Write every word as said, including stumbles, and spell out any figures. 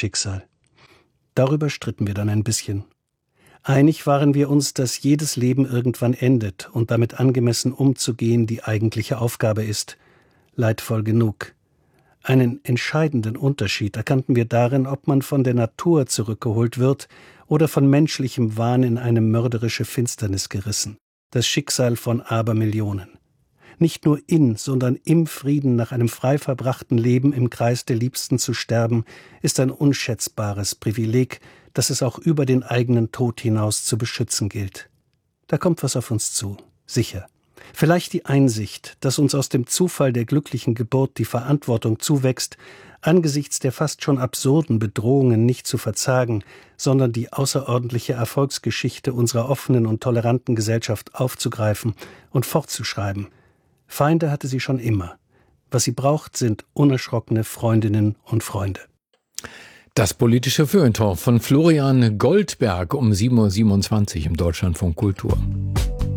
Schicksal. Darüber stritten wir dann ein bisschen. Einig waren wir uns, dass jedes Leben irgendwann endet und damit angemessen umzugehen die eigentliche Aufgabe ist. Leidvoll genug. Einen entscheidenden Unterschied erkannten wir darin, ob man von der Natur zurückgeholt wird oder von menschlichem Wahn in eine mörderische Finsternis gerissen. Das Schicksal von Abermillionen. Nicht nur in, sondern im Frieden nach einem frei verbrachten Leben im Kreis der Liebsten zu sterben, ist ein unschätzbares Privileg, das es auch über den eigenen Tod hinaus zu beschützen gilt. Da kommt was auf uns zu, sicher. Vielleicht die Einsicht, dass uns aus dem Zufall der glücklichen Geburt die Verantwortung zuwächst, angesichts der fast schon absurden Bedrohungen nicht zu verzagen, sondern die außerordentliche Erfolgsgeschichte unserer offenen und toleranten Gesellschaft aufzugreifen und fortzuschreiben. Feinde hatte sie schon immer. Was sie braucht, sind unerschrockene Freundinnen und Freunde. Das politische Feuilleton von Florian Goldberg um sieben Uhr siebenundzwanzig im Deutschlandfunk Kultur.